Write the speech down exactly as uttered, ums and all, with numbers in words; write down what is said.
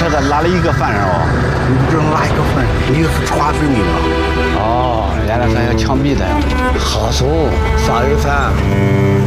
这个拉了一个犯人哦。 你不知道拉一个犯人，你是传水的。 哦，原来还有枪毙的呀。 好手，杀人犯。